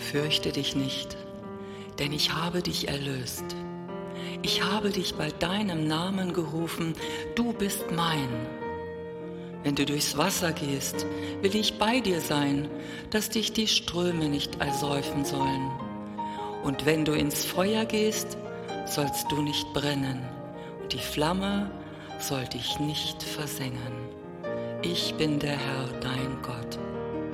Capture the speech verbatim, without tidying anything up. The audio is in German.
Fürchte dich nicht, denn ich habe dich erlöst. Ich habe dich bei deinem Namen gerufen, du bist mein. Wenn du durchs Wasser gehst, will ich bei dir sein, dass dich die Ströme nicht ersäufen sollen. Und wenn du ins Feuer gehst, sollst du nicht brennen, und die Flamme soll dich nicht versengen. Ich bin der Herr, dein Gott.